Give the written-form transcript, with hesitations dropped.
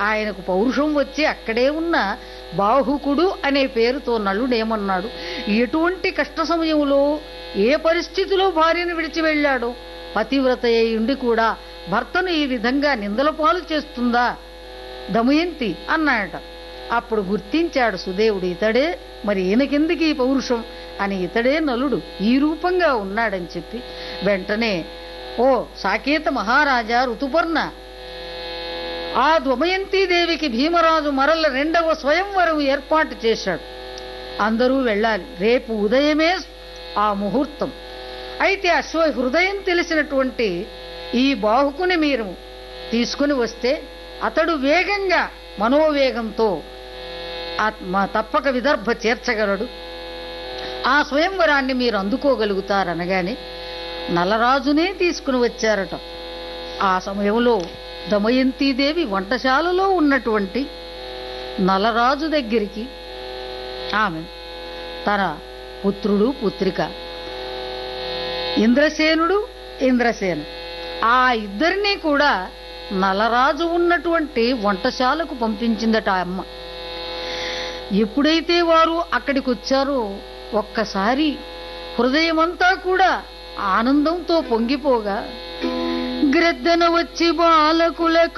ఆయనకు పౌరుషం వచ్చి అక్కడే ఉన్న బాహుకుడు అనే పేరుతో నలుడేమన్నాడు, ఎటువంటి కష్ట సమయంలో ఏ పరిస్థితిలో భార్యను విడిచి వెళ్ళాడో, పతివ్రత ఉండి కూడా భర్తను ఈ విధంగా నిందల పాలు చేస్తుందా దమయంతి అన్నాడట. అప్పుడు గుర్తించాడు సుదేవుడు, ఇతడే మరి ఈయనకెందుకు ఈ పౌరుషం అని, ఇతడే నలుడు ఈ రూపంగా ఉన్నాడని చెప్పి వెంటనే, ఓ సాకేత మహారాజా ఋతుపర్ణ, ఆ దమయంతీదేవికి భీమరాజు మరల 2వ స్వయంవరం ఏర్పాటు చేశాడు. అందరూ వెళ్ళాలి, రేపు ఉదయమే ఆ ముహూర్తం. అయితే హృదయం తెలిసినటువంటి ఈ బాహుకుని మీరు తీసుకుని వస్తే అతడు వేగంగా మనోవేగంతో తప్పక విదర్భ చేర్చగలడు, ఆ స్వయంవరాన్ని మీరు అందుకోగలుగుతారనగానే నలరాజునే తీసుకుని వచ్చారట. ఆ సమయంలో దమయంతీదేవి వంటశాలలో ఉన్నటువంటి నలరాజు దగ్గరికి ఆమె తన పుత్రుడు పుత్రిక ఇంద్రసేనుడు ఇంద్రసేను ఆ ఇద్దరినీ కూడా నలరాజు ఉన్నటువంటి వంటశాలకు పంపించిందట అమ్మ. ఎప్పుడైతే వారు అక్కడికి వచ్చారో ఒక్కసారి హృదయమంతా కూడా ఆనందంతో పొంగిపోగా, గ్రద్దన వచ్చి బాలకుల